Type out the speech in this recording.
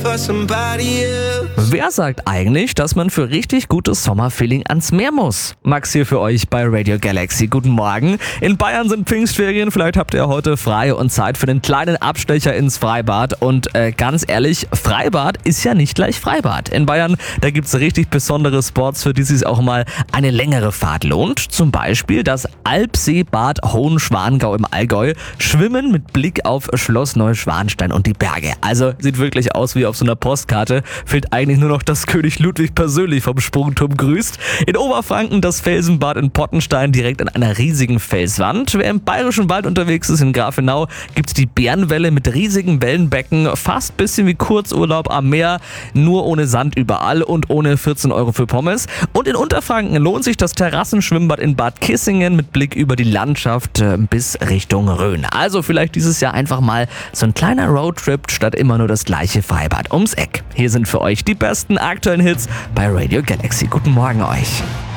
for somebody else. Wer sagt eigentlich, dass man für richtig gutes Sommerfeeling ans Meer muss? Max hier für euch bei Radio Galaxy. Guten Morgen. In Bayern sind Pfingstferien. Vielleicht habt ihr heute frei und Zeit für den kleinen Abstecher ins Freibad. Und ganz ehrlich, Freibad ist ja nicht gleich Freibad. In Bayern, da gibt's richtig besondere Spots, für die sich auch mal eine längere Fahrt lohnt. Zum Beispiel das Alpseebad Hohenschwangau im Allgäu. Schwimmen mit Blick auf Schloss Neuschwanstein und die Berge. Also sieht wirklich aus wie auf so einer Postkarte. Fehlt eigentlich nur noch, dass König Ludwig persönlich vom Sprungturm grüßt. In Oberfranken das Felsenbad in Pottenstein direkt an einer riesigen Felswand. Wer im Bayerischen Wald unterwegs ist, in Grafenau, gibt's die Bärenwelle mit riesigen Wellenbecken. Fast bisschen wie Kurzurlaub am Meer, nur ohne Sand überall und ohne 14 Euro für Pommes. Und in Unterfranken lohnt sich das Terrassenschwimmbad in Bad Kissingen mit Blick über die Landschaft bis Richtung Rhön. Also vielleicht dieses Jahr einfach mal so ein kleiner Roadtrip statt immer nur das gleiche Freibad ums Eck. Hier sind für euch die besten aktuellen Hits bei Radio Galaxy. Guten Morgen euch.